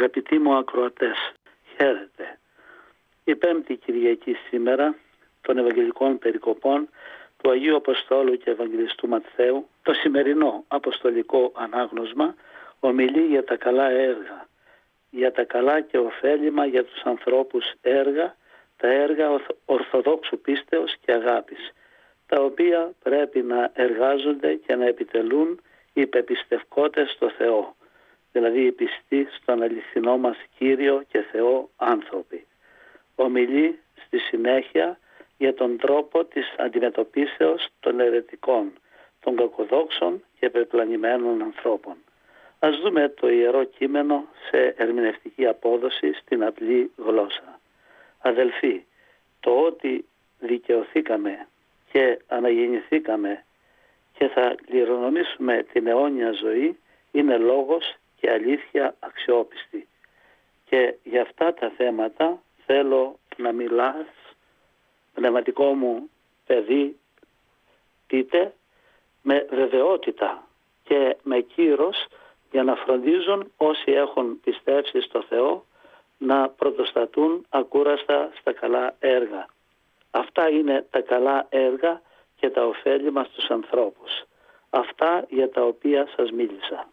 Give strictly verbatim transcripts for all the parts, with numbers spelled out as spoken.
Αγαπητοί μου ακροατές, χαίρετε. Η Πέμπτη Κυριακή σήμερα των Ευαγγελικών Περικοπών του Αγίου Αποστόλου και Ευαγγελιστού Ματθαίου, το σημερινό αποστολικό ανάγνωσμα ομιλεί για τα καλά έργα, για τα καλά και ωφέλιμα για τους ανθρώπους έργα, τα έργα ορθοδόξου πίστεως και αγάπης, τα οποία πρέπει να εργάζονται και να επιτελούν οι πεπιστευκότες στο Θεό, δηλαδή οι πιστοί στον αληθινό μας Κύριο και Θεό άνθρωποι. Ομιλεί στη συνέχεια για τον τρόπο της αντιμετωπίσεως των αιρετικών, των κακοδόξων και πεπλανημένων ανθρώπων. Ας δούμε το Ιερό Κείμενο σε ερμηνευτική απόδοση στην απλή γλώσσα. Αδελφοί, το ότι δικαιωθήκαμε και αναγεννηθήκαμε και θα κληρονομήσουμε την αιώνια ζωή είναι λόγος και αλήθεια αξιόπιστη. Και για αυτά τα θέματα θέλω να μιλάς, πνευματικό μου παιδί, πείτε, με βεβαιότητα και με κύρος για να φροντίζουν όσοι έχουν πιστέψει στο Θεό να πρωτοστατούν ακούραστα στα καλά έργα. Αυτά είναι τα καλά έργα και τα ωφέλιμα στους ανθρώπους. Αυτά για τα οποία σας μίλησα.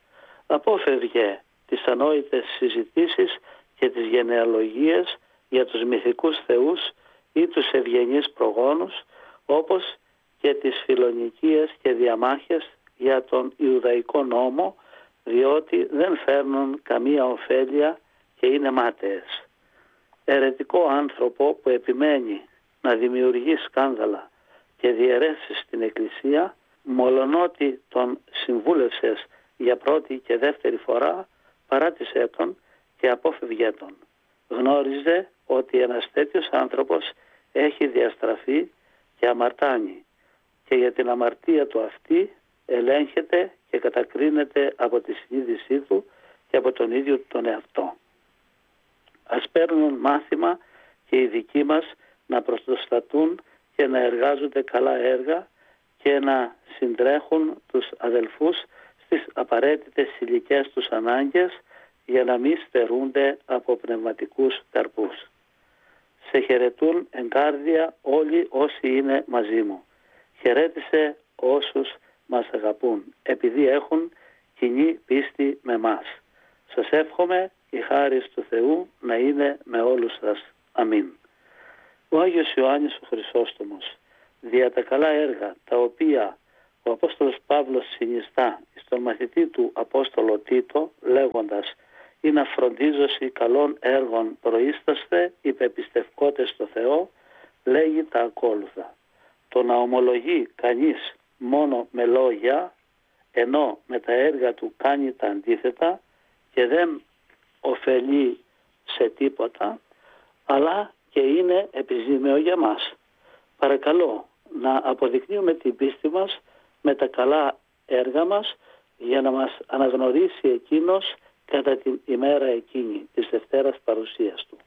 Απόφευγε τις ανόητες συζητήσεις και τις γενεαλογίες για τους μυθικούς θεούς ή τους ευγενείς προγόνους, όπως και τις φιλονικίες και διαμάχες για τον Ιουδαϊκό νόμο, διότι δεν φέρνουν καμία ωφέλεια και είναι μάταιες. Ερετικό άνθρωπο που επιμένει να δημιουργεί σκάνδαλα και διαιρέσεις στην Εκκλησία, μολονότι τον συμβούλευσες για πρώτη και δεύτερη φορά, παράτησέ τον και απόφευγέ τον. Γνώριζε ότι ένας τέτοιος άνθρωπος έχει διαστραφεί και αμαρτάνει και για την αμαρτία του αυτή ελέγχεται και κατακρίνεται από τη συνείδησή του και από τον ίδιο τον εαυτό. Ας παίρνουν μάθημα και οι δικοί μας να προστατούν και να εργάζονται καλά έργα και να συντρέχουν τους αδελφούς στις απαραίτητες υλικές τους ανάγκες για να μην στερούνται από πνευματικούς καρπούς. Σε χαιρετούν εγκάρδια όλοι όσοι είναι μαζί μου. Χαιρέτησε όσους μας αγαπούν, επειδή έχουν κοινή πίστη με μας. Σας εύχομαι η χάρις του Θεού να είναι με όλους σας. Αμήν. Ο Άγιος Ιωάννης ο Χρυσόστομος, δια τα καλά έργα τα οποία ο Απόστολος Παύλος συνιστά στον μαθητή του Απόστολο Τίτο, λέγοντας «Ή να φροντίζωση καλών έργων προείσταστε υπεπιστευκότες στο Θεό», λέγει τα ακόλουθα. Το να ομολογεί κανείς μόνο με λόγια, ενώ με τα έργα του κάνει τα αντίθετα και δεν ωφελεί σε τίποτα, αλλά και είναι επιζήμαιο για μας. Παρακαλώ να αποδεικνύουμε την πίστη μας με τα καλά έργα μας για να μας αναγνωρίσει εκείνος κατά την ημέρα εκείνη της Δευτέρας παρουσίας του.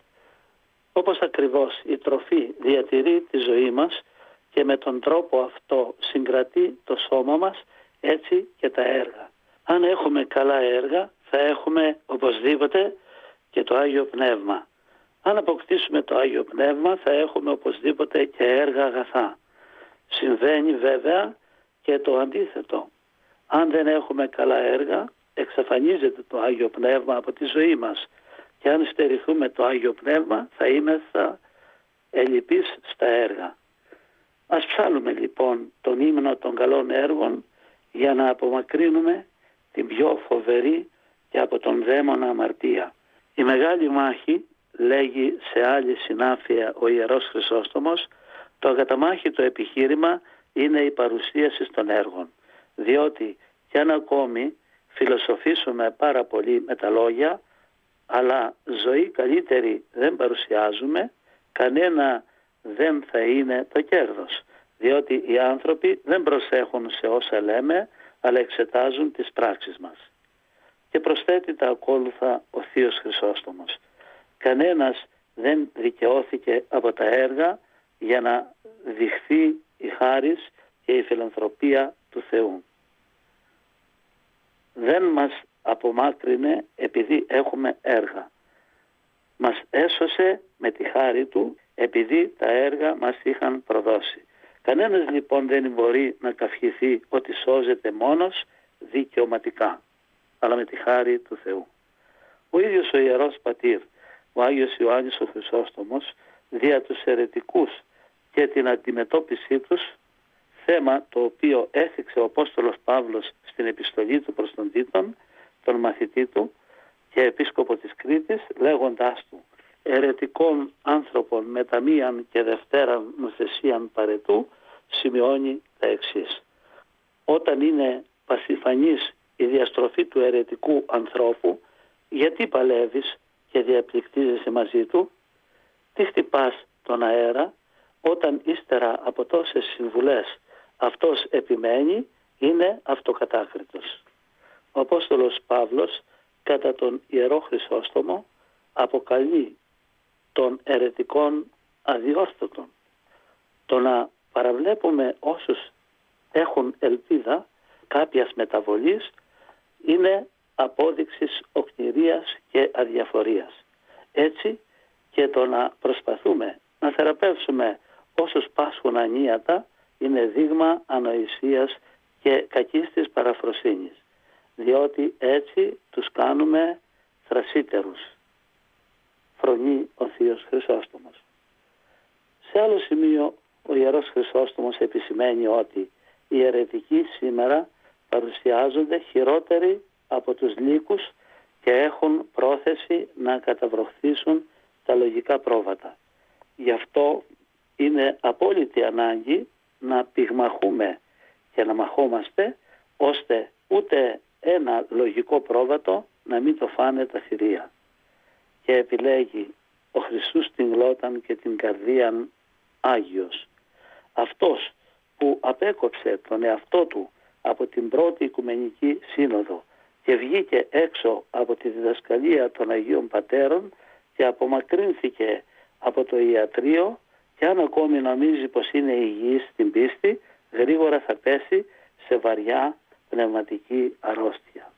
Όπως ακριβώς η τροφή διατηρεί τη ζωή μας και με τον τρόπο αυτό συγκρατεί το σώμα μας, έτσι και τα έργα. Αν έχουμε καλά έργα θα έχουμε οπωσδήποτε και το Άγιο Πνεύμα. Αν αποκτήσουμε το Άγιο Πνεύμα θα έχουμε οπωσδήποτε και έργα αγαθά. Συμβαίνει βέβαια και το αντίθετο. Αν δεν έχουμε καλά έργα, εξαφανίζεται το Άγιο Πνεύμα από τη ζωή μας. Και αν στερηθούμε το Άγιο Πνεύμα θα είμεθα ελλειπείς στα έργα. Ας ψάλουμε λοιπόν τον ύμνο των καλών έργων για να απομακρύνουμε την πιο φοβερή και από τον δαίμονα αμαρτία. Η μεγάλη μάχη, λέγει σε άλλη συνάφεια ο Ιερός Χρυσόστομος, το ακαταμάχητο επιχείρημα είναι η παρουσίαση των έργων. Διότι κι αν ακόμη φιλοσοφήσουμε πάρα πολύ με τα λόγια, αλλά ζωή καλύτερη δεν παρουσιάζουμε, κανένα δεν θα είναι το κέρδος. Διότι οι άνθρωποι δεν προσέχουν σε όσα λέμε, αλλά εξετάζουν τις πράξεις μας. Και προσθέτει τα ακόλουθα ο Θείος Χρυσόστομος. Κανένας δεν δικαιώθηκε από τα έργα για να δειχθεί η χάρις και η φιλανθρωπία του Θεού. Δεν μας απομάκρυνε επί επειδή έχουμε έργα. Μας έσωσε με τη χάρη Του επειδή τα έργα μας είχαν προδώσει. Κανένας λοιπόν δεν μπορεί να καυχηθεί ότι σώζεται μόνος δικαιωματικά, αλλά με τη χάρη του Θεού. Ο ίδιος ο Ιερός Πατήρ, ο Άγιος Ιωάννης ο Χρυσόστομος, δια τους αιρετικούς και την αντιμετώπιση τους, θέμα το οποίο έθιξε ο Απόστολος Παύλος στην επιστολή του προς τον Τίτον, τον μαθητή του και επίσκοπο της Κρήτης, λέγοντάς του «Αιρετικών άνθρωπων μεταμίαν και δευτέραν νουθεσίαν παρετού», σημειώνει τα εξής. Όταν είναι πασιφανής η διαστροφή του αιρετικού ανθρώπου, γιατί παλεύεις και διαπληκτίζεσαι μαζί του? Τι χτυπάς τον αέρα, όταν ύστερα από τόσες συμβουλές αυτός επιμένει, είναι αυτοκατάκριτος. Ο Απόστολος Παύλος κατά τον Ιερό Χρυσόστομο αποκαλεί των αιρετικών αδιόρθωτων. Το να παραβλέπουμε όσους έχουν ελπίδα κάποιας μεταβολής είναι απόδειξης οκνηρίας και αδιαφορίας. Έτσι και το να προσπαθούμε να θεραπεύσουμε όσους πάσχουν ανίατα είναι δείγμα ανοησίας και κακής της παραφροσύνης, διότι έτσι τους κάνουμε θρασίτερους, φρονεί ο Θείος Χρυσόστομος. Σε άλλο σημείο ο Ιερός Χρυσόστομος επισημαίνει ότι οι αιρετικοί σήμερα παρουσιάζονται χειρότεροι από τους λύκους και έχουν πρόθεση να καταβροχθήσουν τα λογικά πρόβατα. Γι' αυτό είναι απόλυτη ανάγκη να πυγμαχούμε και να μαχόμαστε, ώστε ούτε ένα λογικό πρόβατο να μην το φάνε τα θηρία. Και επιλέγει ο Χριστούς την γλώταν και την καρδίαν Άγιος. Αυτός που απέκοψε τον εαυτό του από την πρώτη Οικουμενική Σύνοδο και βγήκε έξω από τη διδασκαλία των Αγίων Πατέρων και απομακρύνθηκε από το ιατρείο, και αν ακόμη νομίζει πως είναι υγιής στην πίστη, γρήγορα θα πέσει σε βαριά πνευματική αρρώστια.